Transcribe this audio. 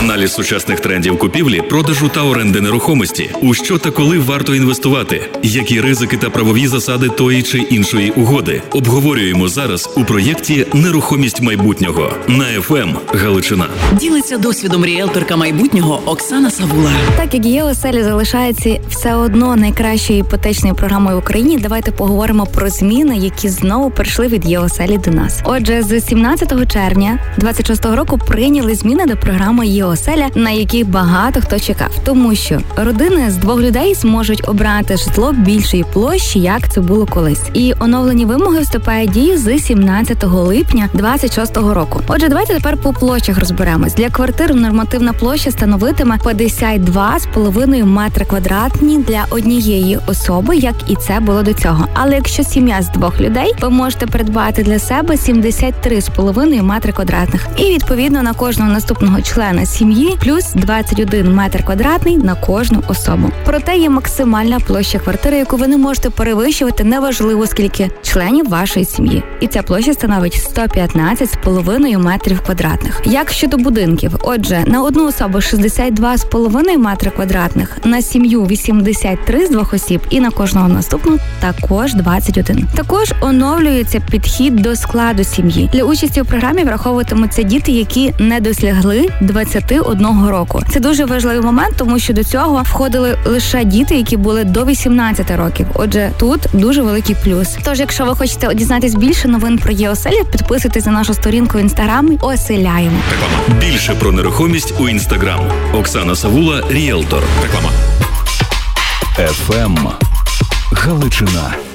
Аналіз сучасних трендів купівлі, продажу та оренди нерухомості. У що та коли варто інвестувати? Які ризики та правові засади тої чи іншої угоди? Обговорюємо зараз у проєкті «Нерухомість майбутнього» на FM Галичина. Ділиться досвідом ріелторка майбутнього Оксана Савула. Так як ЄОселі залишається все одно найкращою іпотечною програмою в Україні, давайте поговоримо про зміни, які знову прийшли від ЄОселі до нас. Отже, з 17 червня 26-го року прийняли зміни до програми ЄОселя, на які багато хто чекав. Тому що родини з 2 людей зможуть обрати житло більшої площі, як це було колись. І оновлені вимоги вступають в дію з 17 липня 26-го року. Отже, давайте тепер по площах розберемось. Для квартир нормативна площа становитиме 52,5 метри квадратні для однієї особи, як і це було до цього. Але якщо сім'я з 2 людей, ви можете придбати для себе 73,5 метри квадратних. І відповідно на кожного наступного члена сім'ї плюс 21 метр квадратний на кожну особу. Проте є максимальна площа квартири, яку ви не можете перевищувати, неважливо скільки членів вашої сім'ї. І ця площа становить 115,5 метрів квадратних. Як щодо будинків? Отже, на одну особу 62,5 метри квадратних, на сім'ю 83 з 2 осіб і на кожного наступного також 21. Також оновлюється підхід до складу сім'ї. Для участі у програмі враховуватимуться діти, які не досягли 21 року. Це дуже важливий момент, тому що до цього входили лише діти, які були до 18 років. Отже, тут дуже великий плюс. Тож, якщо ви хочете дізнатись більше новин про ЄОселі, підписуйтесь на нашу сторінку в Інстаграмі «Оселяємо». Реклама. Більше про нерухомість у Інстаграм. Оксана Савула, ріелтор. Реклама. FM Галичина.